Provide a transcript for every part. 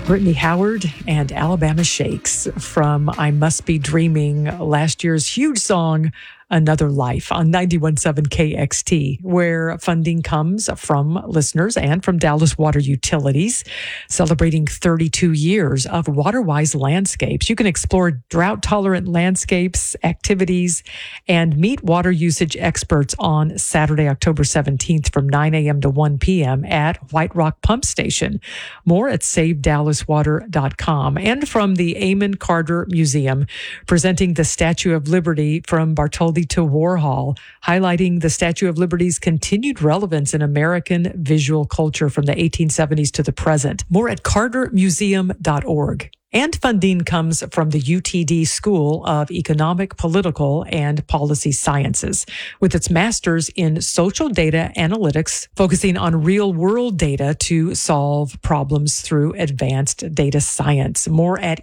Brittany Howard and Alabama Shakes from I Must Be Dreaming, last year's huge song, Another Life, on 91.7 KXT, where funding comes from listeners and from Dallas Water Utilities, celebrating 32 years of WaterWise landscapes. You can explore drought-tolerant landscapes, activities, and meet water usage experts on Saturday, October 17th from 9 a.m. to 1 p.m. at White Rock Pump Station. More at SaveDallasWater.com. And from the Amon Carter Museum, presenting the Statue of Liberty from Bartholdi to Warhol, highlighting the Statue of Liberty's continued relevance in American visual culture from the 1870s to the present. More at cartermuseum.org. And funding comes from the UTD School of Economic, Political, and Policy Sciences, with its master's in social data analytics, focusing on real-world data to solve problems through advanced data science. More at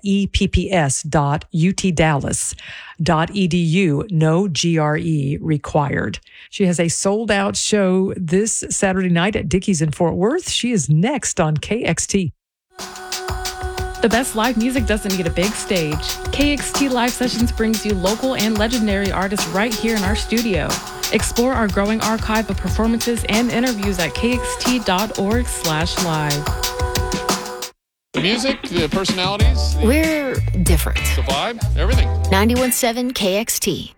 epps.utdallas.edu. No GRE required. She has a sold-out show this Saturday night at Dickies in Fort Worth. She is next on KXT. The best live music doesn't need a big stage. KXT Live Sessions brings you local and legendary artists right here in our studio. Explore our growing archive of performances and interviews at kxt.org/live. The music, the personalities. We're different. The vibe, everything. 91.7 KXT.